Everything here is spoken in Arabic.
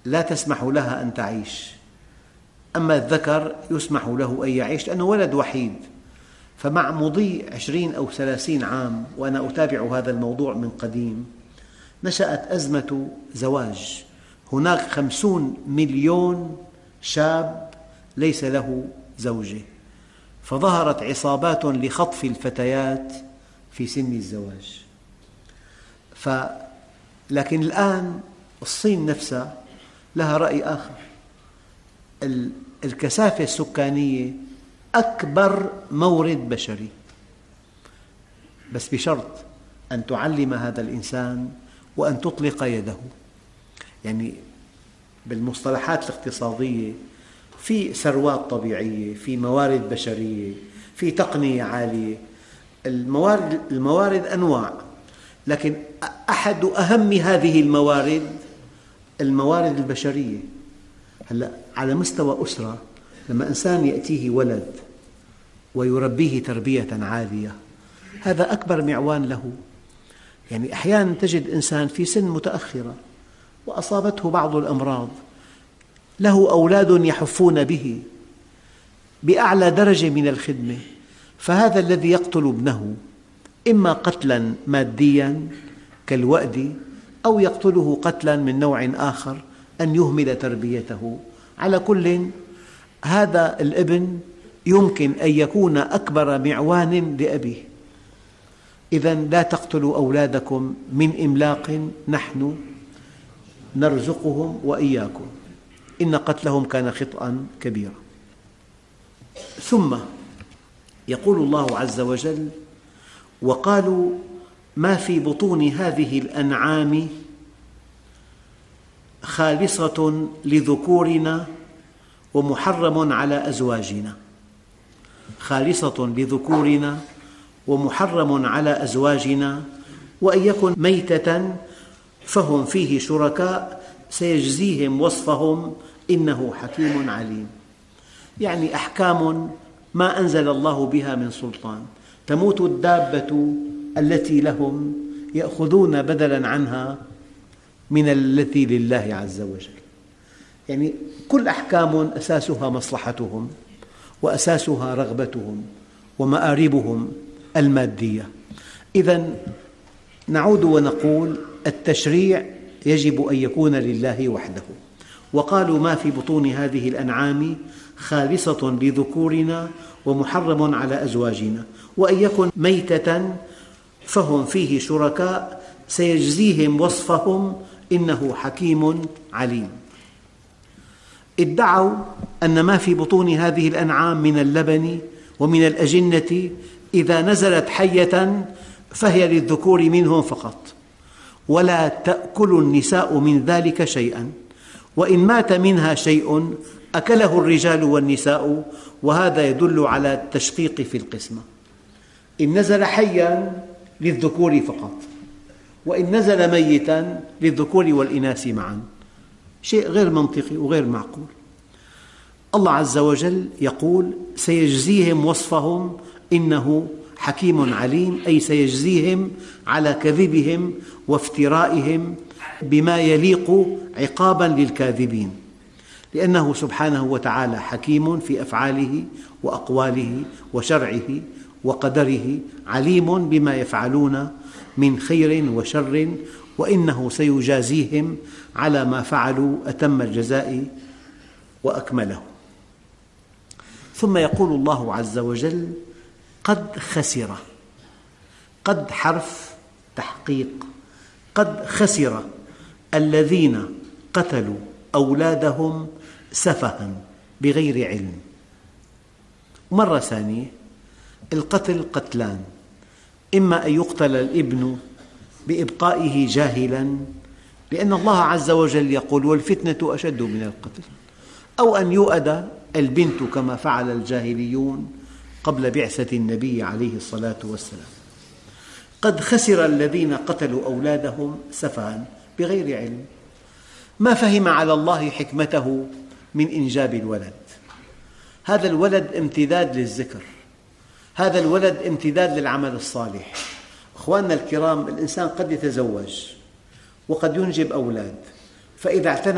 لا تسمح لها أن تعيش، أما الذكر يسمح له أن يعيش لأنه ولد وحيد. فمع مضي 20 أو 30 عام، وأنا أتابع هذا الموضوع من قديم، نشأت أزمة زواج. هناك 50 مليون شاب ليس له زوجة، فظهرت عصابات لخطف الفتيات في سن الزواج. لكن الآن الصين نفسها لها رأي آخر. الكثافة السكانية أكبر مورد بشري، بس بشرط أن تعلم هذا الإنسان وأن تطلق يده. يعني بالمصطلحات الاقتصادية في ثروات طبيعية، في موارد بشرية، في تقنية عالية. الموارد أنواع، لكن أحد أهم هذه الموارد البشرية. هلأ على مستوى أسرة، لما إنسان يأتيه ولد ويربيه تربية عالية، هذا أكبر معوان له. يعني أحيانا تجد إنسان في سن متأخرة وأصابته بعض الأمراض، له أولاد يحفون به بأعلى درجة من الخدمة، فهذا الذي يقتل ابنه إما قتلا ماديا كالوأد، أو يقتله قتلا من نوع آخر، أن يهمل تربيته. على كل، هذا الابن يمكن أن يكون أكبر معوان لأبيه. إذن لا تقتلوا أولادكم من إملاق، نحن نرزقهم وإياكم، إن قتلهم كان خطأ كبيرا. ثم يقول الله عز وجل: وقالوا ما في بطون هذه الأنعام خالصة لذكورنا ومحرم على أزواجنا. خالصة لذكورنا ومحرم على أزواجنا، وإن يكن ميتة فهم فيه شركاء سيجزيهم وصفهم إنه حكيم عليم. يعني أحكام ما أنزل الله بها من سلطان. تموت الدابة التي لهم، يأخذون بدلا عنها من التي لله عز وجل. يعني كل أحكام أساسها مصلحتهم، وأساسها رغبتهم ومآربهم المادية. إذن نعود ونقول: التشريع يجب أن يكون لله وحده. وقالوا ما في بطون هذه الأنعام خالصة لذكورنا ومحرم على أزواجنا، وإن يكن ميتة فهم فيه شركاء سيجزيهم وصفهم إنه حكيم عليم. ادعوا أن ما في بطون هذه الأنعام من اللبن ومن الأجنة إذا نزلت حية فهي للذكور منهم فقط، ولا تأكل النساء من ذلك شيئا، وإن مات منها شيء أكله الرجال والنساء، وهذا يدل على التشقيق في القسمة. إن نزل حيا للذكور فقط، وإن نزل ميتا للذكور والإناث معا. شيء غير منطقي وغير معقول. الله عز وجل يقول: سيجزيهم وصفهم إنه حكيم عليم، أي سيجزيهم على كذبهم وافترائهم بما يليق عقابا للكاذبين، لأنه سبحانه وتعالى حكيم في أفعاله وأقواله وشرعه وقدره، عليم بما يفعلون من خير وشر، وإنه سيجازيهم على ما فعلوا أتم الجزاء وأكمله. ثم يقول الله عز وجل: قد خسر. قد حرف تحقيق. قد خسر الذين قتلوا أولادهم سفها بغير علم. مرة ثانية، القتل قتلان: إما أن يقتل الابن بإبقائه جاهلا، لأن الله عز وجل يقول: والفتنة أشد من القتل، أو أن يؤد البنت كما فعل الجاهليون قبل بعثة النبي عليه الصلاة والسلام. قد خسر الذين قتلوا أولادهم سفها بغير علم. ما فهم على الله حكمته من إنجاب الولد. هذا الولد امتداد للذكر، هذا الولد امتداد للعمل الصالح. أخواننا الكرام، الإنسان قد يتزوج وقد ينجب أولاد، فإذا اعتنى